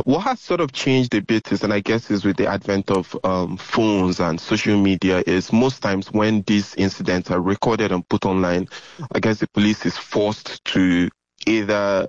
What has sort of changed a bit is, and I guess is with the advent of phones and social media, is most times when these incidents are recorded and put online, I guess the police is forced to either,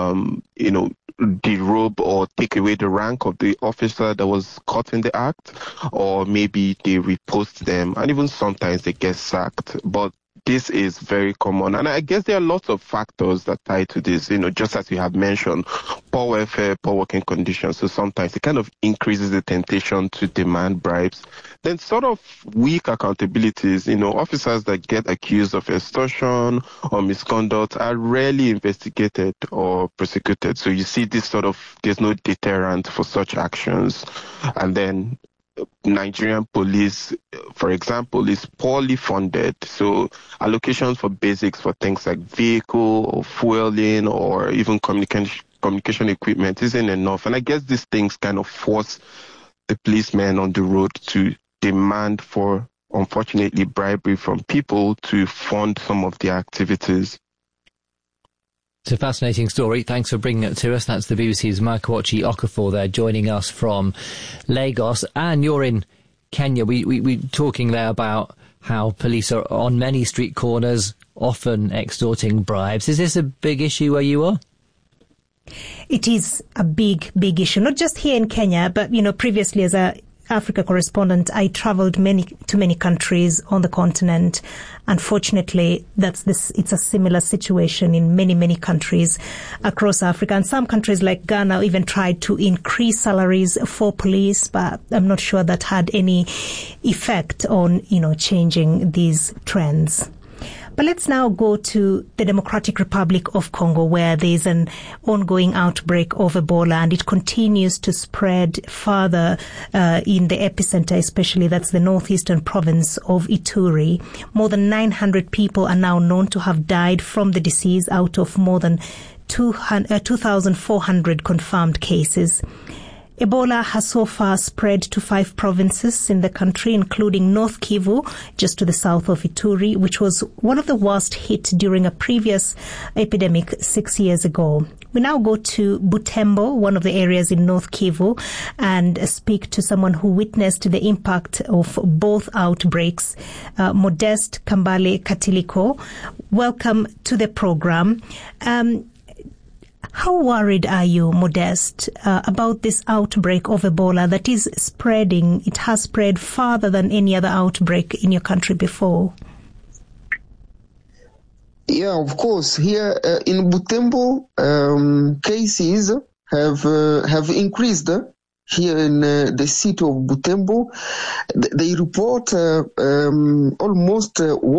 derobe or take away the rank of the officer that was caught in the act, or maybe they repost them, and even sometimes they get sacked. But this is very common. And I guess there are lots of factors that tie to this, just as you have mentioned, poor welfare, poor working conditions. So sometimes it kind of increases the temptation to demand bribes. Then sort of weak accountabilities, officers that get accused of extortion or misconduct are rarely investigated or prosecuted. So you see this there's no deterrent for such actions. And then Nigerian police, for example, is poorly funded. So allocations for basics for things like vehicle or fueling or even communication equipment isn't enough. And I guess these things kind of force the policemen on the road to demand for, unfortunately, bribery from people to fund some of their activities. It's a fascinating story. Thanks for bringing it to us. That's the BBC's Makochi Okafor there joining us from Lagos. And you're in Kenya. We talking there about how police are on many street corners, often extorting bribes. Is this a big issue where you are? It is a big issue, not just here in Kenya, but, previously as a Africa correspondent, I travelled to many countries on the continent. Unfortunately, it's a similar situation in many countries across Africa. And some countries like Ghana even tried to increase salaries for police, but I'm not sure that had any effect on, changing these trends. But let's now go to the Democratic Republic of Congo, where there's an ongoing outbreak of Ebola, and it continues to spread further in the epicenter, especially that's the northeastern province of Ituri. More than 900 people are now known to have died from the disease out of more than 2,400 confirmed cases. Ebola has so far spread to 5 provinces in the country, including North Kivu, just to the south of Ituri, which was one of the worst hit during a previous epidemic 6 years ago. We now go to Butembo, one of the areas in North Kivu, and speak to someone who witnessed the impact of both outbreaks. Modeste Kambale Katiliko, welcome to the program. How worried are you, Modeste, about this outbreak of Ebola that is spreading? It has spread farther than any other outbreak in your country before. Yeah, of course. Here in Butembo, cases have increased. Here in the city of Butembo, they report almost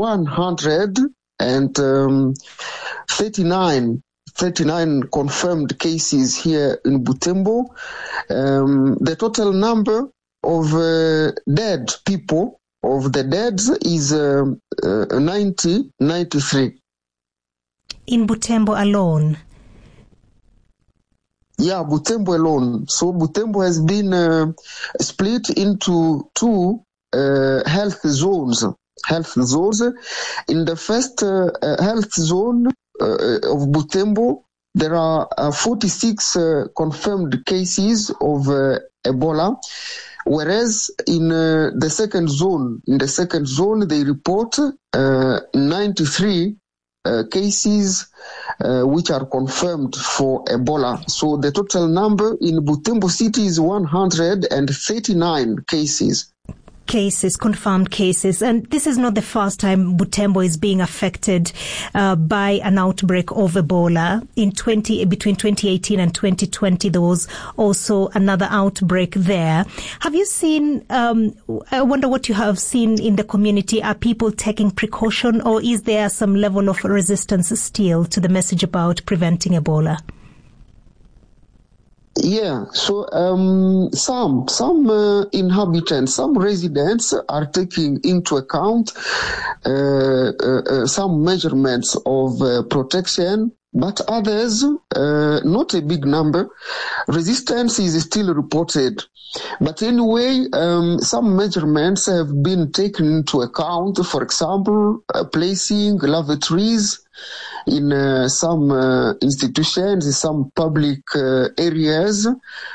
139 confirmed cases here in Butembo. The total number of dead people, of the deads, is 93. In Butembo alone? Yeah, Butembo alone. So Butembo has been split into 2 health zones. In the first health zone of Butembo, there are 46 confirmed cases of Ebola, whereas in the second zone, they report 93 cases which are confirmed for Ebola. So the total number in Butembo city is 139 cases. Confirmed cases. And this is not the first time Butembo is being affected by an outbreak of Ebola. Between 2018 and 2020, there was also another outbreak there. Have you seen, I wonder what you have seen in the community. Are people taking precaution, or is there some level of resistance still to the message about preventing Ebola? Yeah, so some inhabitants, some residents are taking into account some measurements of protection, but others, not a big number. Resistance is still reported. But anyway, some measurements have been taken into account. For example, placing lavatories in some institutions, in some public areas,